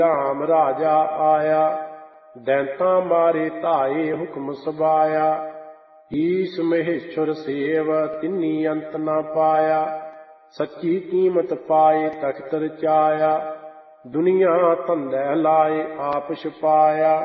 ਰਾਮ ਰਾਜਾ ਆਇਆ। ਦੈਂਤਾਂ ਮਾਰੇ ਧਾਏ ਹੁਕਮ ਸਬਾਇਆ। ਈਸ ਮਹੇਸ਼ਵਰ ਸੇਵ ਤਿੰਨੀ ਅੰਤ ਨਾ ਪਾਇਆ। ਸੱਚੀ ਕੀਮਤ ਪਾਏ ਤਖਤ ਰਚਾਇਆ। ਦੁਨੀਆ ਧੰਦੈ ਲਾਏ ਆਪ ਛੁਪਾਇਆ।